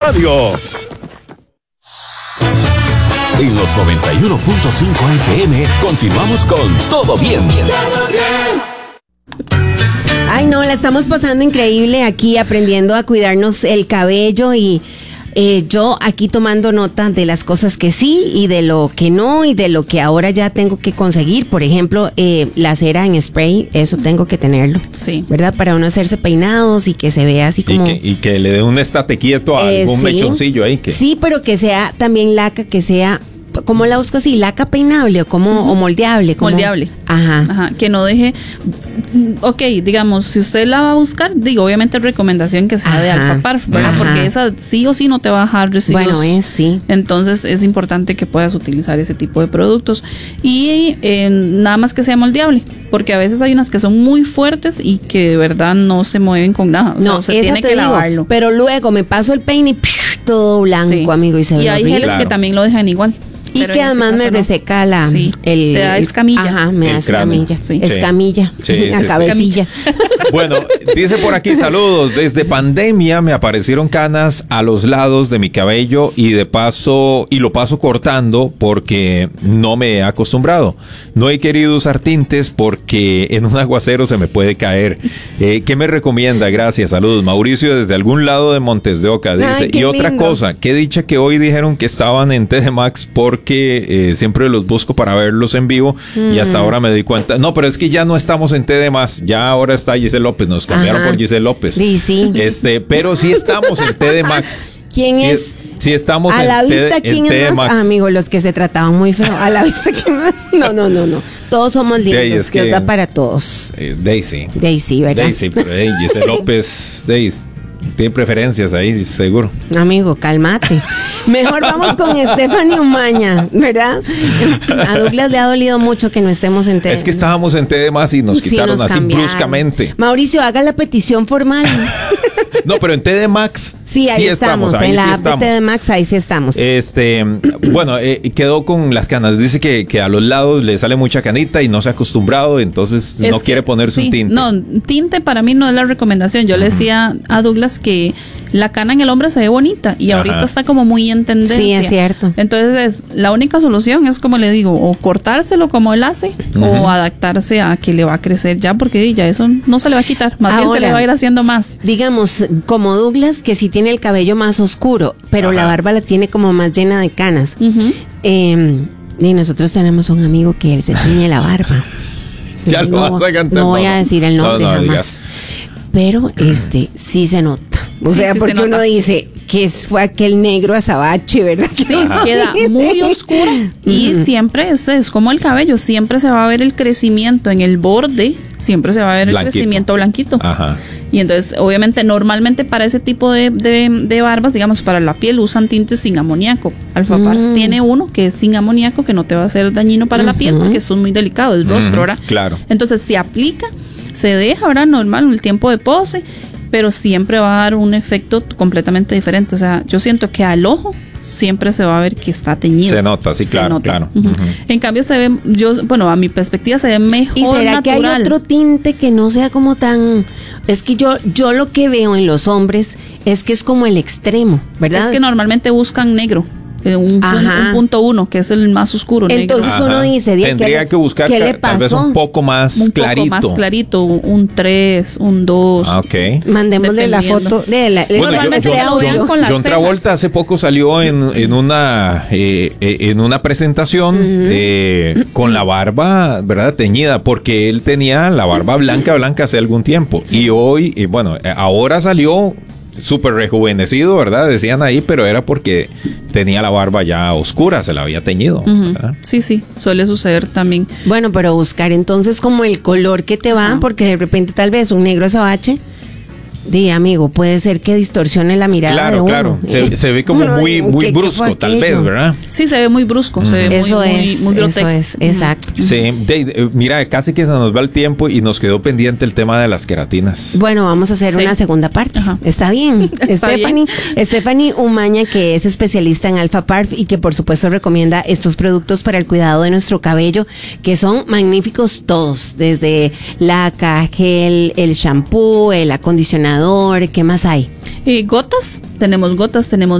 Radio. En los 91.5 FM continuamos con Todo Bien. Ay, no, la estamos pasando increíble aquí aprendiendo a cuidarnos el cabello y yo aquí tomando nota de las cosas que sí y de lo que no y de lo que ahora ya tengo que conseguir. Por ejemplo, la cera en spray, eso tengo que tenerlo. Sí. ¿Verdad? Para uno hacerse peinados y que se vea así como... Y que le dé un estate quieto a algún sí. mechoncillo ahí. Que... Sí, pero que sea también laca, que sea... ¿Cómo la busco así? ¿Laca peinable o como o moldeable? Como, moldeable. Ajá. Que no deje... Ok, digamos, si usted la va a buscar, digo, obviamente recomendación que sea de Alpha Parf, ¿verdad? Porque esa sí o sí no te va a dejar residuos. Bueno, sí. Entonces es importante que puedas utilizar ese tipo de productos. Y nada más que sea moldeable, porque a veces hay unas que son muy fuertes y que de verdad no se mueven con nada. O no, sea, se tiene que lavarlo. Pero luego me paso el peine y todo blanco, sí. Amigo, y se ve hay horrible. geles que también lo dejan igual. Y que además me reseca la... Sí, te da escamilla. Ajá, me da escamilla. Sí. Escamilla. Sí, la cabecilla. Bueno, dice por aquí, saludos. Desde pandemia me aparecieron canas a los lados de mi cabello y de paso, y lo paso cortando porque no me he acostumbrado. No he querido usar tintes porque en un aguacero se me puede caer. ¿Qué me recomienda? Gracias, saludos. Mauricio desde algún lado de Montes de Oca dice. Ay, y otra lindo. cosa, qué dicha que hoy dijeron que estaban en TD Max porque siempre los busco para verlos en vivo y hasta ahora me di cuenta. No, pero es que ya no estamos en TD Más, ya ahora está Giselle López, nos cambiaron por Giselle López. Sí. Pero sí estamos en TD Max. ¿Quién es? Sí estamos a en la vista, ¿quién es más? Amigo, los que se trataban muy feo. A la vista, ¿quién más? No. Todos somos lindos, que da para todos. Daisy, ¿verdad? Daisy, pero Giselle López, Daisy. Tiene preferencias ahí, seguro. Amigo, cálmate. Mejor vamos con Stephanie Umaña, ¿verdad? A Douglas le ha dolido mucho que no estemos en TD. Es que estábamos en TD Más y nos quitaron nos así cambiaron. bruscamente. Mauricio, haga la petición formal. No, pero en TD Max sí, ahí estamos. En la app de TD Max, ahí sí estamos. Bueno, quedó con las canas. Dice que a los lados le sale mucha canita y no se ha acostumbrado, entonces no quiere ponerse un tinte. No, tinte para mí no es la recomendación. Yo le decía a Douglas que la cana en el hombre se ve bonita y ahorita está como muy en tendencia. Sí, es cierto. Entonces, la única solución es, como le digo, o cortárselo como él hace o adaptarse a que le va a crecer ya, porque ya eso no se le va a quitar. Más bien se le va a ir haciendo más. Digamos, como Douglas, que sí tiene el cabello más oscuro, pero la barba la tiene como más llena de canas. Y nosotros tenemos un amigo que él se tiñe la barba. Ya lo vas a cantar. No voy a decir el nombre jamás. Digas. Pero sí se nota. O sea, porque uno dice que fue aquel negro azabache, ¿verdad? Sí, queda muy oscuro. Y siempre es como el cabello, siempre se va a ver el crecimiento en el borde, siempre se va a ver el crecimiento blanquito. Ajá. Y entonces, obviamente, normalmente para ese tipo de barbas, digamos, para la piel usan tintes sin amoníaco. Alpha Parf tiene uno que es sin amoníaco, que no te va a hacer dañino para la piel, porque eso es muy delicado, es rostro, ¿verdad? Claro. Entonces, se aplica, se deja, ahora normal, el tiempo de pose, pero siempre va a dar un efecto completamente diferente. O sea, yo siento que al ojo siempre se va a ver que está teñido. Se nota, sí, claro. En cambio se ve, a mi perspectiva se ve mejor. ¿Y será natural. Que hay otro tinte que no sea como tan... Es que yo lo que veo en los hombres es que es como el extremo, ¿verdad? Es que normalmente buscan negro. Un punto 1, que es el más oscuro. Entonces negro. Uno dice, tendría que buscar tal vez un poco más clarito. Un poco más clarito, un 3, un 2. Ok. Mandémosle la foto de la... Normalmente lo vean con las John Travolta hace poco salió en una presentación con la barba, ¿verdad? Teñida, porque él tenía la barba blanca hace algún tiempo. Sí. Y hoy, ahora salió súper rejuvenecido, ¿verdad? Decían ahí, pero era porque tenía la barba ya oscura, se la había teñido. Sí, suele suceder también. Bueno, pero buscar entonces como el color que te va, porque de repente tal vez un negro azabache, amigo, puede ser que distorsione la mirada de uno. Claro. Se ve como muy brusco, tal vez, ¿verdad? Sí, se ve muy brusco, se ve muy grotesco. Eso es, exacto. Sí, mira, casi que se nos va el tiempo y nos quedó pendiente el tema de las queratinas. Bueno, vamos a hacer una segunda parte. Está bien. Stephanie Umaña, que es especialista en Alpha Parf y que por supuesto recomienda estos productos para el cuidado de nuestro cabello, que son magníficos todos, desde laca, gel, el shampoo, el acondicionador. ¿Qué más hay? Gotas, tenemos